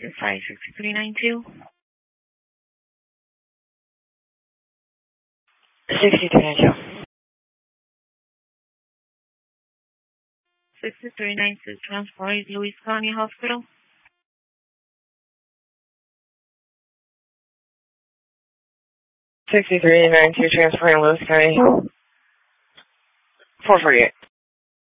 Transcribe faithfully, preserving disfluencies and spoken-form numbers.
five six three nine two. sixty-three ninety-two. sixty-three ninety-two, transport Louis County Hospital. sixty-three ninety-two, transporting Lewis County. four forty-eight.